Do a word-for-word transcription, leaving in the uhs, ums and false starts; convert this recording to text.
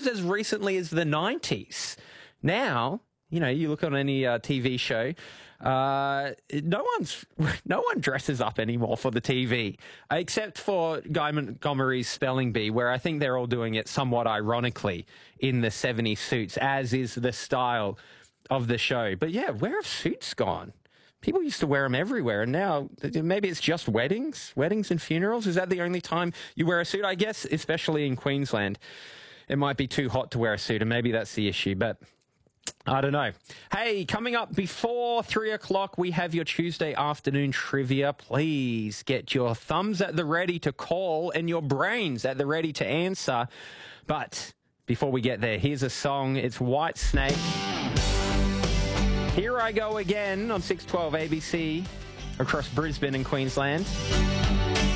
sometimes as recently as the nineties. Now, you know, you look on any uh, T V show, uh, no one's no one dresses up anymore for the T V, except for Guy Montgomery's Spelling Bee, where I think they're all doing it somewhat ironically in the seventies suits, as is the style of the show. But yeah, where have suits gone? People used to wear them everywhere, and now maybe it's just weddings, weddings and funerals. Is that the only time you wear a suit? I guess, especially in Queensland, it might be too hot to wear a suit, and maybe that's the issue, but I don't know. Hey, coming up before three o'clock, we have your Tuesday afternoon trivia. Please get your thumbs at the ready to call and your brains at the ready to answer. But before we get there, here's a song. It's White Snake. Here I Go Again on six twelve A B C across Brisbane and Queensland.